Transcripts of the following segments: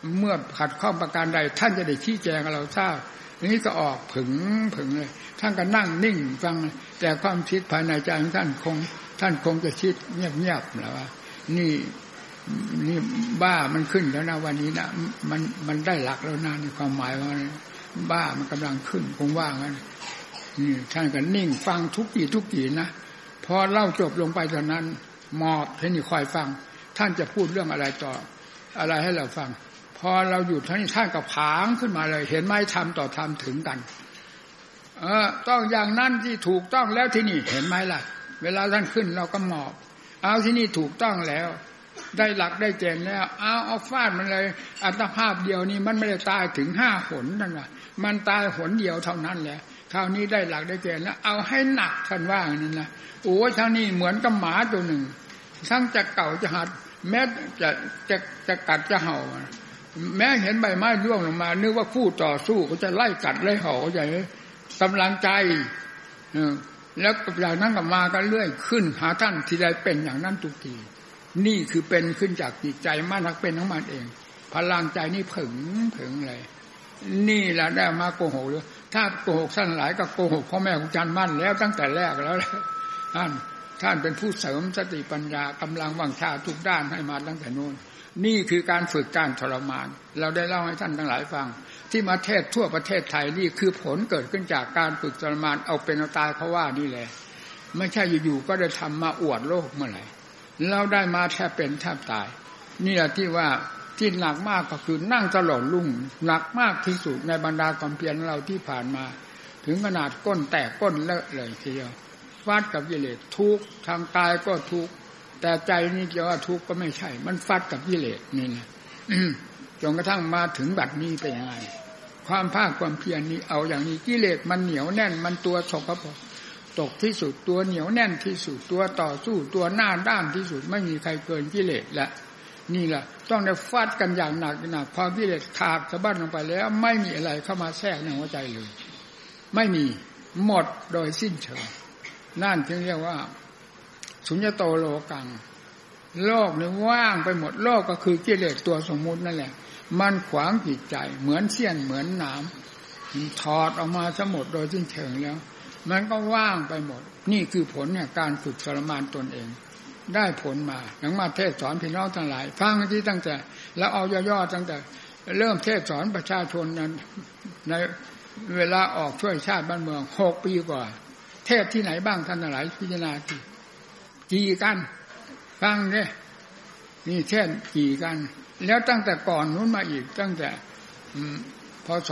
เมื่อขัดข้องประการใดท่านจะได้ชี้แจงให้เราทราบนี้ก็ออกผึ่งเลยท่านก็นั่งนิ่งฟังแต่ความคิดภายในใจของท่านคงจะคิดเงียบๆแล้วว่านี่บ้ามันขึ้นแล้วนะวันนี้นะมันได้หลักแล้วนะในความหมายว่าบ้ามันกำลังขึ้นคงว่างั้นท่านก็นิ่งฟังทุกกี่นะพอเล่าจบลงไปตอนนั้นหมอบให้นี่คอยฟังท่านจะพูดเรื่องอะไรต่ออะไรให้เราฟังพอเราอยู่ท่านนี้ท่านก็ผางขึ้นมาเลยเห็นไหมธรรมต่อธรรมถึงกันต้องอย่างนั้นที่ถูกต้องแล้วที่นี่เห็นไหมล่ะเวลาท่านขึ้นเราก็หมอบเอาที่นี่ถูกต้องแล้วได้หลักได้เกณฑ์แล้วเอาฟาดมันเลยอัตภาพเดียวนี้มันไม่ได้ตายถึง5 หนนั่นน่ะมันตายหนเดียวเท่านั้นแหละคราวนี้ได้หลักได้เกณฑ์แล้วเอาให้หนักท่านว่าอย่างนี้นะโอ้เท่านี้เหมือนกับหมาตัวหนึ่งทั้งจะเก่าจะหัดแม้จะกัดจะเห่าแม้เห็นใบไม้ร่วงลงมานึกว่าคู่ต่อสู้ก็จะไล่กัดไล่เห่าใหญ่กำลังใจแล้วอย่างนั้นก็มากันเรื่อยขึ้นหาท่านที่ใดเป็นอย่างนั้นทุกทีนี่คือเป็นขึ้นจากจิตใจมันนักเป็นของมันเองพลังใจนี่ผึ่งเลยนี่แหละได้มาโกหกเลยถ้าโกหกท่านหลายก็โกหกพ่อแม่ของอาจารย์มั่นแล้วตั้งแต่แรกแล้วท่านเป็นผู้เสริมสติปัญญากำลังวังชาทุกด้านให้มาตั้งแต่โน้นนี่คือการฝึกการทรมานเราได้เล่าให้ท่านทั้งหลายฟังที่มาเทศทั่วประเทศไทยนี่คือผลเกิดขึ้นจากการฝึกทรมานเอาเป็นเอาตายเขาว่านี่แหละไม่ใช่อยู่ๆก็ได้ทำมาอวดโลกเมื่อไหร่เราได้มาแทบเป็นแทบตายนี่แหละที่ว่าที่หนักมากก็คือนั่งตลอดลุ่งหนักมากที่สุดในบรรดาความเพียรเราที่ผ่านมาถึงขนาดก้นแตกก้นเลอะเลยทีเดียวฟาดกับกิเลสทุกข์ทางกายก็ทุกข์แต่ใจนี่จะว่าทุกข์ก็ไม่ใช่มันฟาดกับกิเลสนี่นะจนกระทั่งมาถึงบัดนี้เป็นยังไงความภาคความเพียรนี้เอาอย่างนี้กิเลสมันเหนียวแน่นมันตัวสกปรกตกที่สุดตัวเหนียวแน่นที่สุดตัวต่อสู้ตัวหน้าด้านที่สุดไม่มีใครเกินกิเลสและนี่แหละต้องได้ฟาดกันอย่างหนักพอกิเลสขาดสะบั้นลงไปแล้วไม่มีอะไรเข้ามาแทรกในหัวใจเลยไม่มีหมดโดยสิ้นเชิงนั่นจึงเรียกว่าสุญญโตโลกังโลกนี่ว่างไปหมดโลกก็คือกิเลสตัวสมมุตินั่นแหละมันขวางจิตใจเหมือนเสี้ยนเหมือนหนามถอดออกมาทั้งหมดโดยสิ้นเชิงแล้วมันก็ว่างไปหมดนี่คือผลเนี่ยการฝึกทรมานตนเองได้ผลมาอย่างมาเทศสอนพี่น้องทั้งหลายฟังที่ตั้งแต่แล้วเอาย่อๆตั้งแต่เริ่มเทศสอนประชาชนนั้นในเวลาออกช่วยชาติบ้านเมือง6 ปีกว่าเทศที่ไหนบ้างท่านทั้งหลายพิจารณากี่กันฟังเนี่ยนี่เทศกี่กันแล้วตั้งแต่ก่อนนู้นมาอีกตั้งแต่พ.ศ.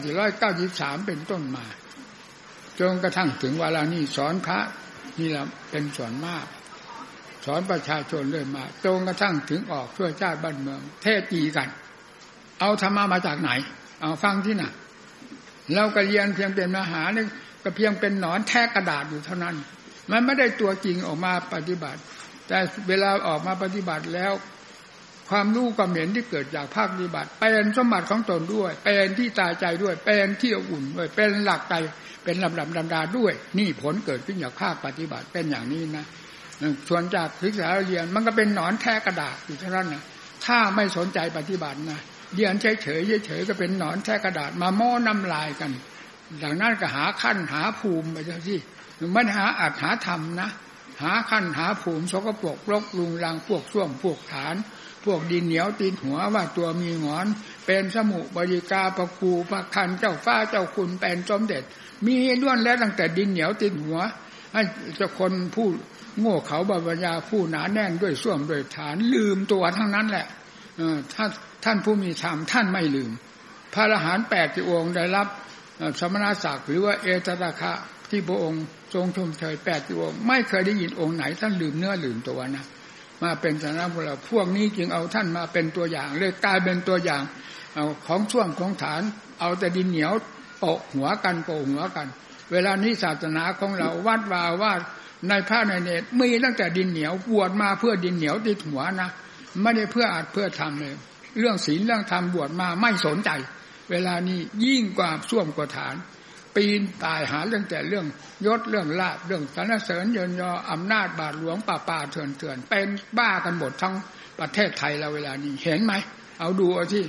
2493เป็นต้นมาจนกระทั่งถึงเวลานี้สอนพระนี่แหละเป็นส่วนมากสอนประชาชนเลยมาจนกระทั่งถึงออกช่วยชาติบ้านเมืองเทศกี่กันเอาธรรมะมาจากไหนเอาฟังที่น่ะเราก็เรียนเพียงเป็นมหานี่ก็เพียงเป็นหนอนแทะกระดาษอยู่เท่านั้นมันไม่ได้ตัวจริงออกมาปฏิบัติแต่เวลาออกมาปฏิบัติแล้วความรู้ความเห็นที่เกิดจากภาคปฏิบัติเป็นสมบัติของตนด้วยเป็นที่ตายใจด้วยเป็นที่อุ่นด้วยเป็นหลักใจเป็นลำดับดาด้วยนี่ผลเกิดขึ้นจากภาคปฏิบัติเป็นอย่างนี้นะส่วนจากศึกษาเรียนมันก็เป็นหนอนแทะกระดาษอยู่เท่านั้นนะถ้าไม่สนใจปฏิบัตินะเรียนเฉยๆก็เป็นหนอนแทะกระดาษมาโม้น้ำลายกันดังนั้นก็หาขั้นหาภูมิไปซะสิไม่หาอัตหาธรรมนะหาขั้นหาภูมิสกปรกรกรุงรังพวกส้วมพวกฐานพวกดินเหนียวตีนหัวว่าตัวมีหงอนเป็นสมุบริกาปะกูพระคันเจ้าฟ้าเจ้าคุณเป็นสมเด็จมีล้วนแล้วตั้งแต่ดินเหนียวตีนหัวให้เจ้าคนผู้โง่เขาบาปัญญาผู้หนาแน่นด้วยส้วมด้วยฐานลืมตัวทั้งนั้นแหละท่านผู้มีธรรมท่านไม่ลืมพระอรหันต์8 องค์ได้รับสมณศักดิ์หรือว่าเอตตะคะที่พระองค์ทรงชมเชย8 องค์ไม่เคยได้ยินองค์ไหนท่านลืมเนื้อลืมตัวนะมาเป็นสาระพวกนี้จึงเอาท่านมาเป็นตัวอย่างเลยกลายเป็นตัวอย่างของช่วงของฐานเอาแต่ดินเหนียวโปะหัวกันเวลานี้ศาสนาของเราวัดว่าในพระในเนตรมีตั้งแต่ดินเหนียวบวชมาเพื่อดินเหนียวติดหัวนะไม่ได้เพื่ออัดเพื่อทำเลยเรื่องศีลเรื่องธรรมบวชมาไม่สนใจเวลานี้ยิ่งกว่าส้วมกว่าฐานปีนตายหาเรื่องแต่เรื่องยศเรื่องลาภเรื่องสรรเสริญเยินยออำนาจบาทหลวงป่าเถื่อนเป็นบ้ากันหมดทั้งประเทศไทยเราเวลานี้เห็นไหมเอาดูเอาที่